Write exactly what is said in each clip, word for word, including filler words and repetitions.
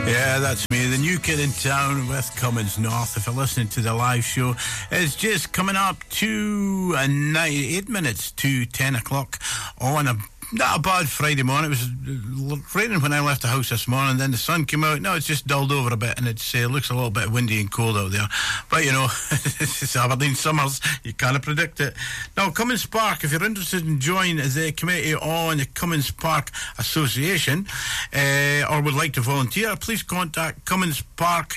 Yeah, that's me, the new kid in town with Cummins North. If you're listening to the live show, it's just coming up to uh, nine, eight minutes to ten o'clock on a not a bad Friday morning. It was raining when I left the house this morning, then the sun came out. Now it's just dulled over a bit, and it uh, looks a little bit windy and cold out there. But, you know, it's Aberdeen summers. You can't predict it. Now, Cummins Park, if you're interested in joining the committee on the Cummins Park Association, uh, or would like to volunteer, please contact Cummins Park,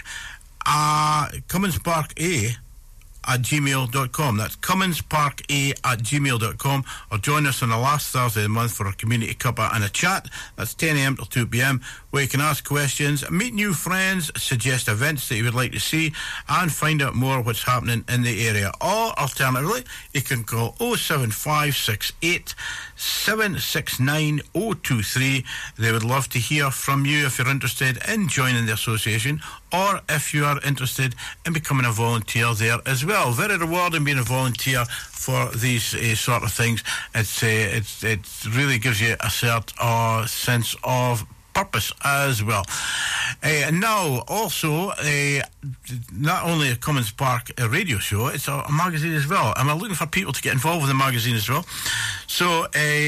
uh, Cummins Park A at gmail dot com. That's Cummins Park A at gmail dot com, or join us on the last Thursday of the month for a community cuppa and a chat. That's ten a.m. till two p.m, where you can ask questions, meet new friends, suggest events that you would like to see, and find out more what's happening in the area. Or alternatively, you can call oh seven five six eight seven six nine oh two three. They would love to hear from you if you're interested in joining the association, or if you are interested in becoming a volunteer there as well. Very rewarding being a volunteer for these uh, sort of things. It's, uh, it's it really gives you a certain uh, sense of purpose as well. Uh, now, also, uh, not only a Cummins Park uh, radio show, it's a, a magazine as well. And we're looking for people to get involved with the magazine as well. So, uh,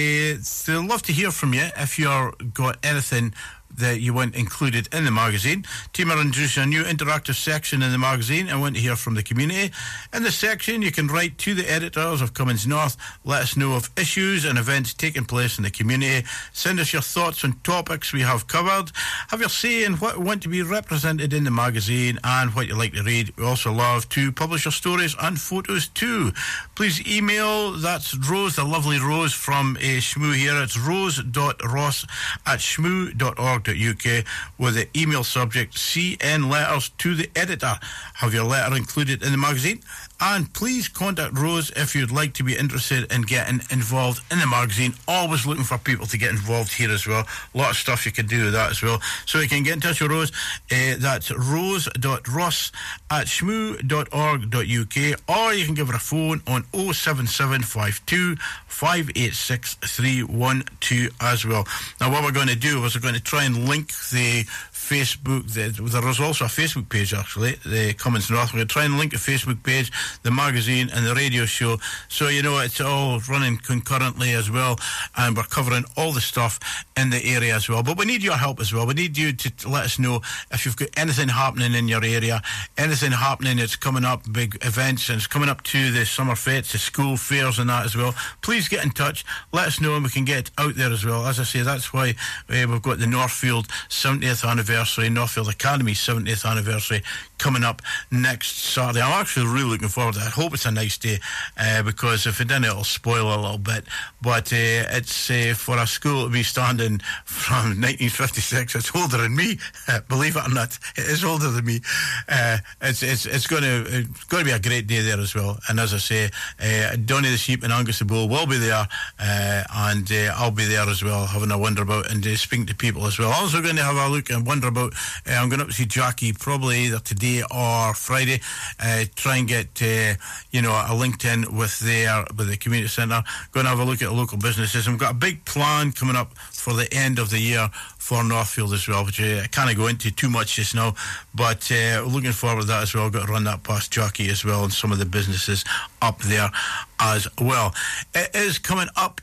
they'd love to hear from you if you've got anything that you want included in the magazine. Team are introducing a new interactive section in the magazine and want to hear from the community. In this section, you can write to the editors of Cummins North, let us know of issues and events taking place in the community, send us your thoughts on topics we have covered, have your say in what you want to be represented in the magazine and what you like to read. We also love to publish your stories and photos too. Please email, that's Rose, the lovely Rose from uh, Shmoo here. It's rose.ross at shmoo dot org dot U K with the email subject C N letters to the editor. Have your letter included in the magazine, and please contact Rose if you'd like to be interested in getting involved in the magazine. Always looking for people to get involved here as well. A lot of stuff you can do with that as well. So you can get in touch with Rose. Uh, that's rose.ross at shmoo dot org dot U K, or you can give her a phone on oh seven seven five two five eight six three one two as well. Now, what we're going to do is we're going to try and link the Facebook, the, there is also a Facebook page actually, the Cummins North. We're going to try and link the Facebook page, the magazine and the radio show, so you know it's all running concurrently as well, and we're covering all the stuff in the area as well. But we need your help as well. We need you to, to let us know if you've got anything happening in your area, anything happening that's coming up, big events, and it's coming up to the summer fetes, the school fairs and that as well. Please get in touch, let us know, and we can get out there as well. As I say, that's why uh, we've got the Northfield seventieth anniversary, Northfield Academy seventieth anniversary coming up next Saturday. I'm actually really looking forward to it. I hope it's a nice day, uh, because if it didn't, it'll spoil a little bit. But uh, it's uh, for a school to be standing from nineteen fifty-six. It's older than me, believe it or not. It is older than me. Uh, it's it's it's going to it's going to be a great day there as well. And as I say, uh, Donny the Sheep and Angus the Bull will be there, uh, and uh, I'll be there as well, having a wander about and uh, speaking to people as well. Also going to have a look and wonder about. Uh, I'm going up to see Jackie probably either today or Friday. Uh, try and get uh, you know a LinkedIn with their with the community centre. Going to have a look at the local businesses. And we've got a big plan coming up for the end of the year for Northfield as well, which I can't go into too much just now, but uh, looking forward to that as well. Got to run that past Jockey as well and some of the businesses up there as well. It is coming up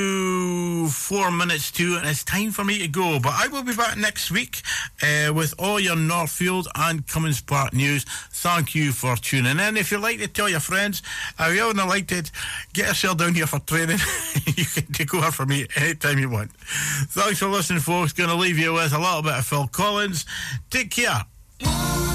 to four minutes to, and it's time for me to go, but I will be back next week uh, with all your Northfield and Cummins Park news. Thank you for tuning in. If you'd like to tell your friends, if you haven't liked it, get yourself down here for training. You can take over for me anytime you want. Thanks for listening, folks. Going to leave you with a little bit of Phil Collins. Take care.